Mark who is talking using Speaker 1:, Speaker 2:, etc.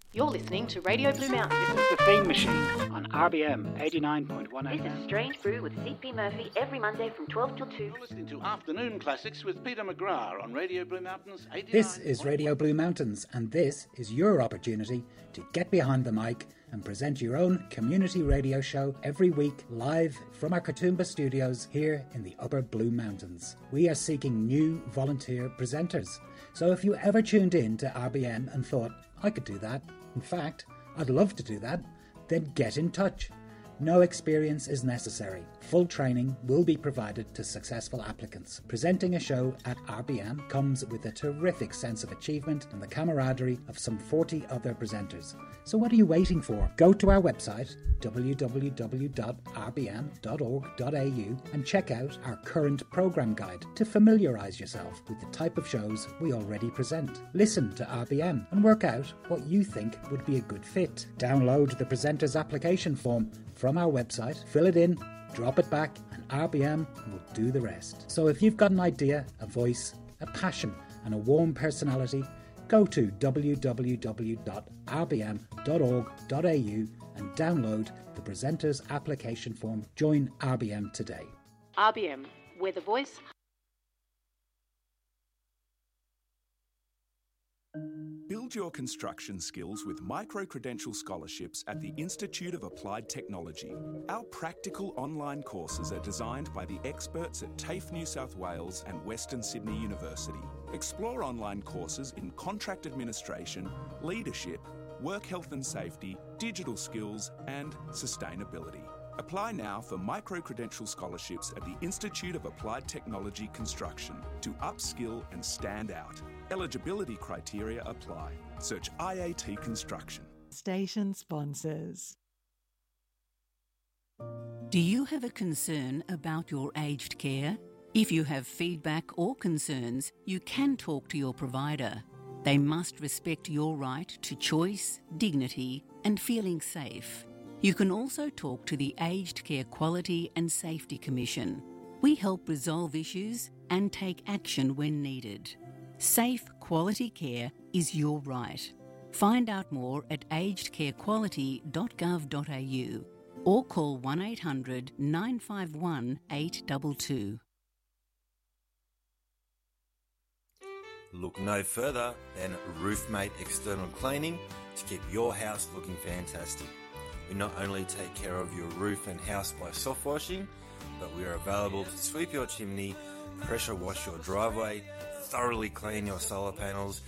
Speaker 1: You're listening to Radio Blue Mountain.
Speaker 2: This is The Theme Machine on RBM 89.1 FM.
Speaker 1: This is Strange Brew with CP Murphy every Monday from 12 till 2.
Speaker 3: You're listening to Afternoon Classics with Peter McGrath on Radio Blue Mountains 89.
Speaker 4: This is Radio Blue Mountains, and this is your opportunity to get behind the mic and present your own community radio show every week live from our Katoomba studios here in the Upper Blue Mountains. We are seeking new volunteer presenters. So if you ever tuned in to RBM and thought, I could do that, in fact, I'd love to do that, then get in touch. No experience is necessary. Full training will be provided to successful applicants. Presenting a show at RBM comes with a terrific sense of achievement and the camaraderie of some 40 other presenters. So what are you waiting for? Go to our website, www.rbm.org.au, and check out our current programme guide to familiarise yourself with the type of shows we already present. Listen to RBM and work out what you think would be a good fit. Download the presenter's application form from our website, fill it in, drop it back, and RBM will do the rest. So if you've got an idea, a voice, a passion, and a warm personality, go to www.rbm.org.au and download the presenter's application form. Join RBM today.
Speaker 1: RBM, where the voice...
Speaker 5: Build your construction skills with micro-credential scholarships at the Institute of Applied Technology. Our practical online courses are designed by the experts at TAFE New South Wales and Western Sydney University. Explore online courses in contract administration, leadership, work health and safety, digital skills and sustainability. Apply now for micro-credential scholarships at the Institute of Applied Technology Construction to upskill and stand out. Eligibility criteria apply. Search IAT Construction.
Speaker 6: Station sponsors.
Speaker 7: Do you have a concern about your aged care? If you have feedback or concerns, you can talk to your provider. They must respect your right to choice, dignity, and feeling safe. You can also talk to the Aged Care Quality and Safety Commission. We help resolve issues and take action when needed. Safe, quality care is your right. Find out more at agedcarequality.gov.au or call 1800 951 822.
Speaker 8: Look no further than Roofmate External Cleaning to keep your house looking fantastic. We not only take care of your roof and house by soft washing, but we are available to sweep your chimney, pressure wash your driveway, thoroughly clean your solar panels